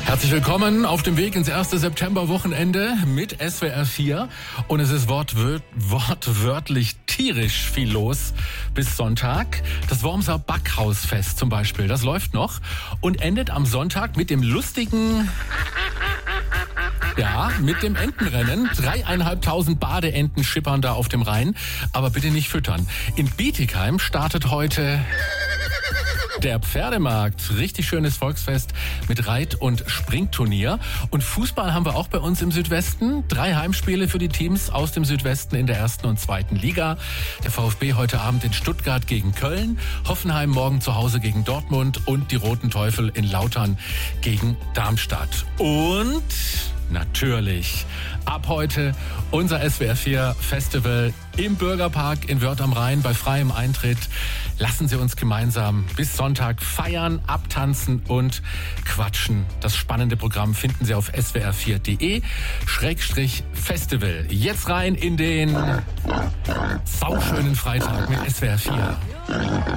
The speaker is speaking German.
Herzlich willkommen auf dem Weg ins erste Septemberwochenende mit SWR 4. Und es ist wortwörtlich tierisch viel los bis Sonntag. Das Wormser Backhausfest zum Beispiel, das läuft noch und endet am Sonntag mit dem lustigen... Ja, mit dem Entenrennen. 3.500 Badeenten schippern da auf dem Rhein. Aber bitte nicht füttern. In Bietigheim startet heute der Pferdemarkt. Richtig schönes Volksfest mit Reit- und Springturnier. Und Fußball haben wir auch bei uns im Südwesten. 3 Heimspiele für die Teams aus dem Südwesten in der 1. und 2. Liga. Der VfB heute Abend in Stuttgart gegen Köln. Hoffenheim morgen zu Hause gegen Dortmund. Und die Roten Teufel in Lautern gegen Darmstadt. Und... natürlich. Ab heute unser SWR 4 Festival im Bürgerpark in Wörth am Rhein bei freiem Eintritt. Lassen Sie uns gemeinsam bis Sonntag feiern, abtanzen und quatschen. Das spannende Programm finden Sie auf swr4.de/Festival. Jetzt rein in den sauschönen Freitag mit SWR 4.